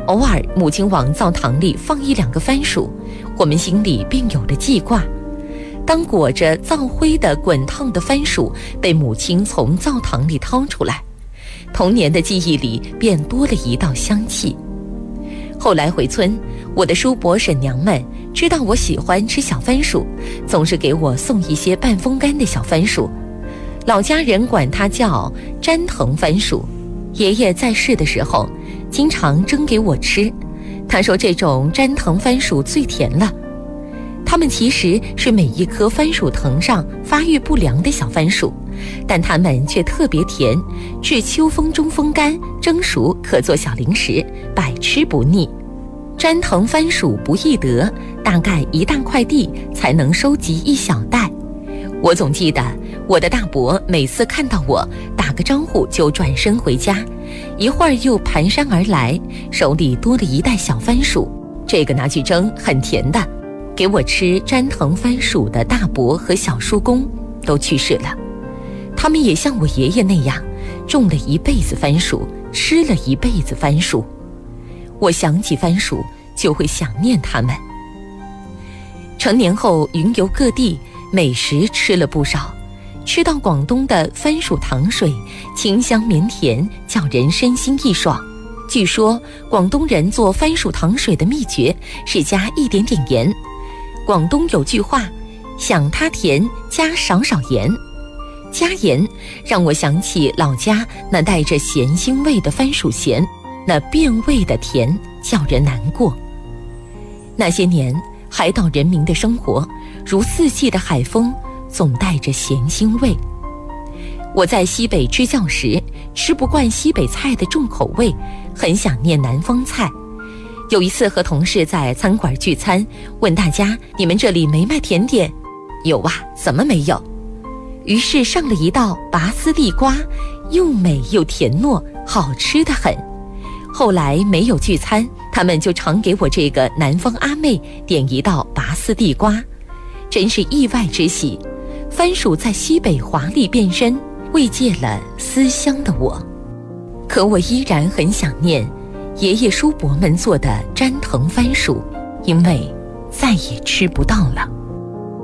偶尔母亲往灶堂里放1、2个番薯，我们心里便有了记挂。当裹着灶灰的滚烫的番薯被母亲从灶堂里掏出来，童年的记忆里便多了一道香气。后来回村，我的叔伯婶娘们知道我喜欢吃小番薯，总是给我送一些半风干的小番薯，老家人管它叫粘藤番薯。爷爷在世的时候经常蒸给我吃，他说这种粘藤番薯最甜了。它们其实是每一颗番薯藤上发育不良的小番薯，但它们却特别甜，至秋风中风干，蒸熟可做小零食，百吃不腻。粘藤番薯不易得，大概1大块地才能收集1小袋。我总记得我的大伯每次看到我打个招呼就转身回家，一会儿又蹒跚而来，手里多了1袋小番薯，这个拿去蒸很甜的。给我吃粘藤番薯的大伯和小叔公都去世了，他们也像我爷爷那样种了一辈子番薯，吃了一辈子番薯。我想起番薯就会想念他们。成年后云游各地，美食吃了不少，吃到广东的番薯糖水，清香绵甜，叫人身心一爽。据说广东人做番薯糖水的秘诀是加一点点盐。广东有句话，想它甜加少少盐。加盐让我想起老家那带着咸腥味的番薯咸，那变味的甜叫人难过。那些年海岛人民的生活如四季的海风，总带着咸腥味。我在西北支教时吃不惯西北菜的重口味，很想念南方菜。有一次和同事在餐馆聚餐，问大家你们这里没卖甜点？有啊，怎么没有？于是上了一道拔丝地瓜，又美又甜糯，好吃得很。后来没有聚餐，他们就常给我这个南方阿妹点一道拔丝地瓜，真是意外之喜。番薯在西北华丽变身，慰藉了思乡的我。可我依然很想念爷爷叔伯们做的粘藤番薯，因为再也吃不到了。